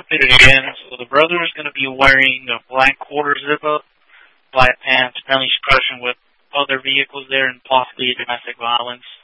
repeat it again. So the brother is going to be wearing a black quarter zip-up, black pants, apparently scratching with other vehicles there and possibly domestic violence.